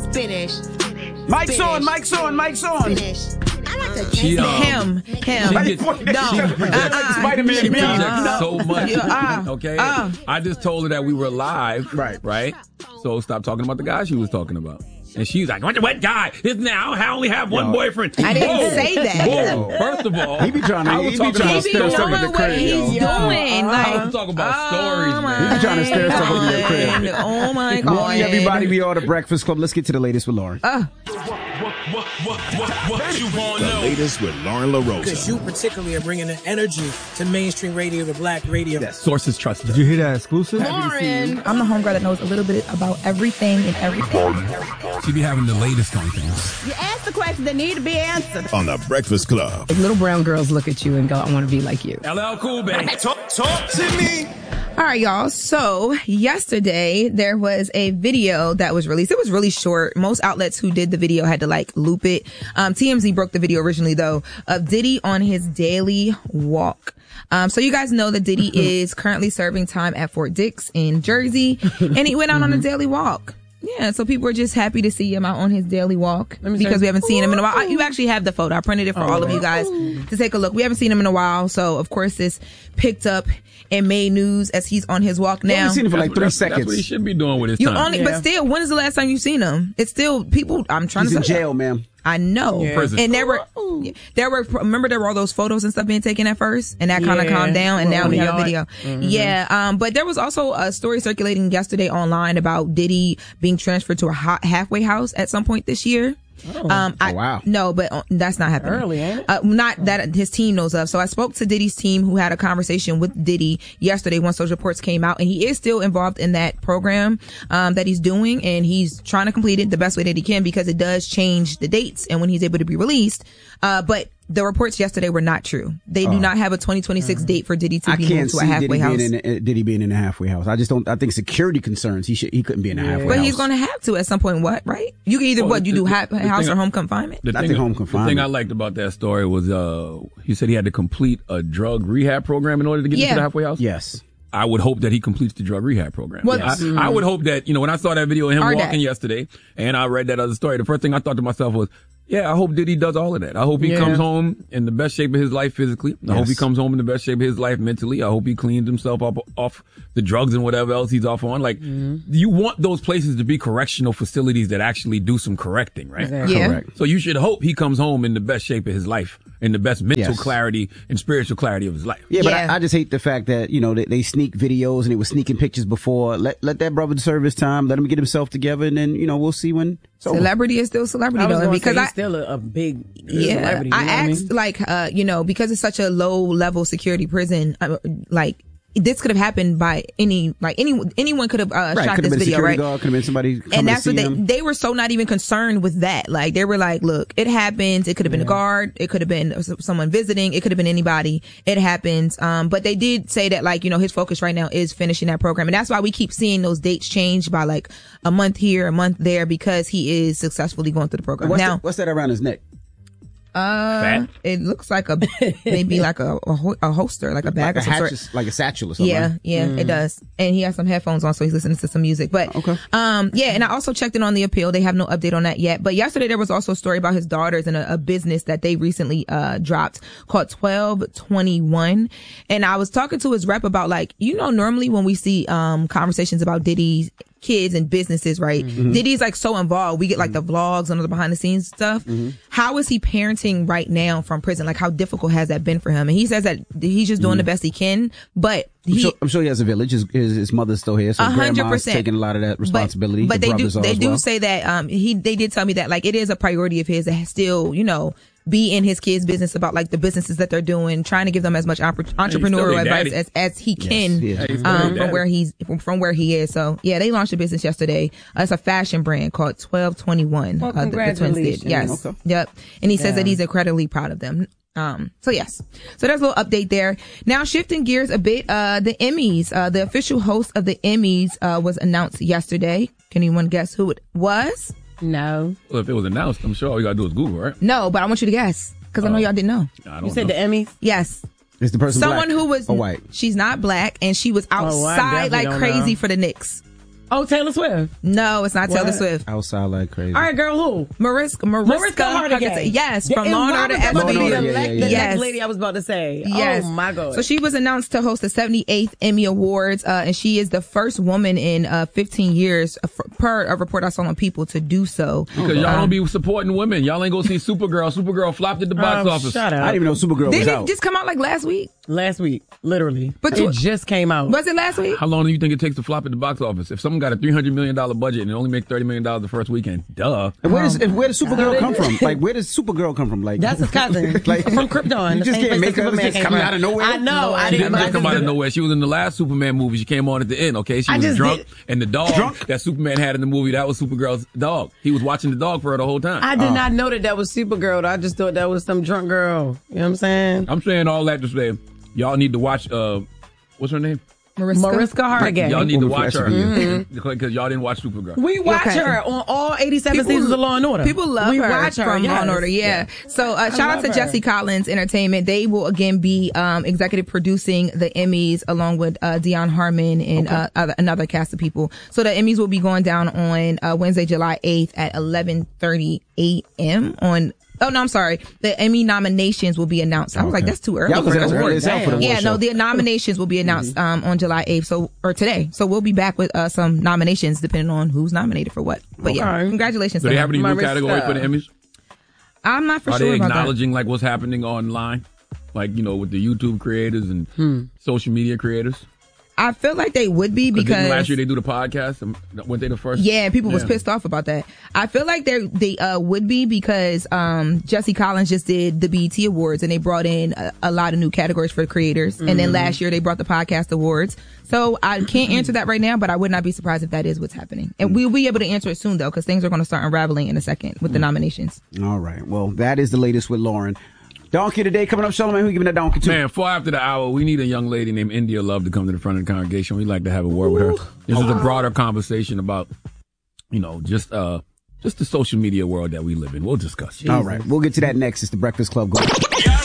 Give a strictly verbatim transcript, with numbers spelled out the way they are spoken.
Finish. Mike's Finish. on, Mike's on, Mike's on. Finish. I like to She, um, Him, him. She gets, No. she projects, Uh-uh. Spider-Man she meme. projects No. so much. Uh, okay? uh. I just told her that we were live. Right. Right? So stop talking about the guy she was talking about. And she's like, what, what guy? Isn't now? I only have one Yo. boyfriend. I didn't Whoa. say that. Whoa. First of all, He be trying to- I was he be talking trying about to He be stir stories. stuff in knowing the what crib, he's yo. doing. I Like, was talking about oh stories, man. my He be trying to stir stuff up in your crib. God. Oh my Good God. morning, everybody. We are the Breakfast Club. Let's get to the latest with Lauren. Uh, What, what, what, what, what you want to The know? latest with Lauren LaRosa. Because you particularly are bringing the energy to mainstream radio, to black radio. Yes. Sources trusted. Did you hear that exclusive? Lauren. I'm the homegirl that knows a little bit about everything and everything. She be having the latest on things. You ask the questions that need to be answered. On the Breakfast Club. Like little brown girls look at you and go, I want to be like you. L L Cool, baby. Talk, talk to me. All right, y'all. So yesterday there was a video that was released. It was really short. Most outlets who did the video had to like loop it. Um, T M Z broke the video originally though of Diddy on his daily walk. Um, so you guys know that Diddy is currently serving time at Fort Dix in Jersey, and he went out on a daily walk. Yeah, so people are just happy to see him out on his daily walk because we haven't seen him in a while. I, you actually have the photo. I printed it for all of you guys to take a look. We haven't seen him in a while, so of course this picked up and made news as he's on his walk You now. only seen it for like three That's, seconds. that's what he should be doing with his You time. only, but still, when is the last time you've seen him? It's still people. I'm trying He's to in say jail, ma'am. I know, Prison. and there were, there were. Remember, there were all those photos and stuff being taken at first, and that kind of Yeah. calmed down, and Well, now we on have the a video. Yeah, um, but there was also a story circulating yesterday online about Diddy being transferred to a ha- halfway house at some point this year. Um, I, Oh, wow. No, but uh, that's not happening. Early, ain't it? Uh, not that his team knows of. So I spoke to Diddy's team who had a conversation with Diddy yesterday once those reports came out, and he is still involved in that program um, that he's doing, and he's trying to complete it the best way that he can because it does change the dates and when he's able to be released. Uh, but the reports yesterday were not true. They do not have a twenty twenty-six date for Diddy to I be can't moved to a see halfway Diddy house. being, in a, Diddy being in a halfway house. I just don't. I think security concerns. He should. He couldn't be in a halfway But house. he's going to have to at some point. What? Right? You can either Well, what? You the- do the- ha- the house thing or I- home confinement. The I thing, think home the confinement. thing I liked about that story was uh, he said he had to complete a drug rehab program in order to get Yeah. into the halfway house. Yes. I would hope that he completes the drug rehab program. Well, I, I would hope that, you know, when I saw that video of him Or walking that. yesterday and I read that other story, the first thing I thought to myself was, yeah, I hope Diddy does all of that. I hope he Yeah. comes home in the best shape of his life physically. I hope he Yes. comes home in the best shape of his life mentally. I hope he cleans himself up off the drugs and whatever else he's off on. Like, you want those places to be correctional facilities that actually do some correcting, right? Exactly. Yeah. Correct. So you should hope he comes home in the best shape of his life, in the best mental Yes. clarity and spiritual clarity of his life. Yeah, but Yeah. I, I just hate the fact that, you know, they, they sneak videos and they were sneaking pictures before. Let let that brother serve his time. Let him get himself together, and then, you know, we'll see when it's over. Celebrity is still celebrity I was though, gonna because say I he's still a, a big yeah, celebrity. You I know what mean? asked like uh, you know, because it's such a low level security prison, uh, like. This could have happened by any, like any, anyone could have uh, Right, shot could this have been a video, security right? guard, could have been somebody coming And that's to what see they, him. they were so not even concerned with that. Like they were like, look, it happens. It could have been a guard. It could have been s- someone visiting. It could have been anybody. It happens. Um, but they did say that like, you know, his focus right now is finishing that program. And that's why we keep seeing those dates change by like a month here, a month there, because he is successfully going through the program. What's, now, the, what's that around his neck? uh, Fat? it looks like a, maybe like a, a, ho- a holster, like a bag Like a, of some sort. hatchet, like a satchel or something. Yeah, right? yeah, it does. And he has some headphones on, so he's listening to some music. But, Okay. um, yeah, and I also checked in on the appeal. They have no update on that yet. But yesterday there was also a story about his daughters and a, a business that they recently, uh, dropped called twelve twenty-one. And I was talking to his rep about like, you know, normally when we see, um, conversations about Diddy's kids and businesses, right? Mm-hmm. Diddy's like so involved. We get like the vlogs and all the behind the scenes stuff. Mm-hmm. How is he parenting right now from prison? Like how difficult has that been for him? And he says that he's just doing the best he can, but I'm he, sure, I'm sure he has a village. His, his, his mother's still here, so A hundred grandma's percent. taking a lot of that responsibility. But, but the they do brothers are they as do well. say that um he they did tell me that like it is a priority of his to still, you know, be in his kids' business about like the businesses that they're doing, trying to give them as much entre- entrepreneurial their advice daddy. as, as he can yeah. He's still um, their from daddy. where he's from, from where he is. So yeah, they launched a business yesterday. Uh, it's a fashion brand called twelve twenty-one. Well, uh, the, the twins did. congratulations. Yes. Okay. Yep. And he says Yeah. that he's incredibly proud of them. Um, so yes. So there's a little update there. Now shifting gears a bit, uh, the Emmys, uh, the official host of the Emmys, uh, was announced yesterday. Can anyone guess who it was? No. Well, if it was announced, I'm sure all you gotta do is Google, right? No, but I want you to guess. Cause I know y'all didn't know. I don't You said know. the Emmys? Yes. Is the person Someone black who was, or white? She's not black and she was Oh, I outside definitely like don't crazy know. for the Knicks. Oh, Taylor Swift. No, it's not What? Taylor Swift. Outside like crazy. All right, girl, who? Mariska, Mariska, Mariska Hargitay. Yes, The- from and Law and why Order was that S V U. the Yeah, yeah, elect- yeah, the yeah. next Yes. lady I was about to say. Yes. Oh, my God. So she was announced to host the seventy-eighth Emmy Awards, uh, and she is the first woman in uh, fifteen years, uh, f- per a report I saw on People, to do so. Because y'all don't be supporting women. Y'all ain't go see Supergirl. Supergirl flopped at the box Oh, office. shut up. I didn't even know Supergirl was Didn't out. it just come out like last week? Last week, literally. But But you- it just came out. Was it last week? How long do you think it takes to flop at the box office? If someone got a three hundred million dollars budget and it only make thirty million dollars the first weekend, duh. And where does and where does Supergirl come from? Like, where does Supergirl come from? Like, That's his cousin. like From Krypton. You the just same can't place make that her Superman just came coming out of nowhere. I know. I She didn't. didn't I just come just out of did- nowhere. She was in the last Superman movie. She came on at the end, okay? She I was just drunk, did- and the dog Drunk? that Superman had in the movie, that was Supergirl's dog. He was watching the dog for her the whole time. I did not know that that was Supergirl. I just thought that was some drunk girl. You know what I'm saying? I'm saying all that to say, y'all need to watch, uh, what's her name? Mariska. Mariska Hargitay. Y'all need to Woman for watch her. S V U. Because y'all didn't watch Supergirl. We watch Okay. her on all eighty-seven People- seasons of Law and Order. People love we her watch her from yes. Law and Order. Yeah. So uh, shout out love to her. Jesse Collins Entertainment. They will again be um, executive producing the Emmys along with uh, Deion Harmon and uh, other, another cast of people. So the Emmys will be going down on uh, Wednesday, July eighth at eleven thirty a.m. on. Oh no, I'm sorry. The Emmy nominations will be announced. I was like, Okay. that's too early. Yeah, I was for like, the that's early awards. as hell for the award Yeah, no, show. the nominations will be announced um, on July eighth. So or today. So we'll be back with uh, some nominations depending on who's nominated for what. But yeah, Okay. congratulations. Do to they have them. any new Mariska. category for the Emmys? I'm not for Are sure they about that. acknowledging like what's happening online? Like, you know, with the YouTube creators and Hmm. social media creators? I feel like they would be Didn't because last year they do the podcast? And weren't they the first? yeah, people was Yeah. pissed off about that. I feel like they they uh, would be because um, Jesse Collins just did the B E T Awards and they brought in a, a lot of new categories for creators. And Mm-hmm. then last year they brought the podcast awards. So I can't answer that right now, but I would not be surprised if that is what's happening. And we'll be able to answer it soon though, because things are going to start unraveling in a second with the Mm. nominations. All right. Well, that is the latest with Lauren. Donkey today coming up. Charlamagne, who you giving that donkey to? Man, for after the hour, we need a young lady named India Love to come to the front of the congregation. We'd like to have a word with her. This is a broader conversation about, you know, just uh, just the social media world that we live in. We'll discuss. All right. We'll get to that next. It's the Breakfast Club. Go.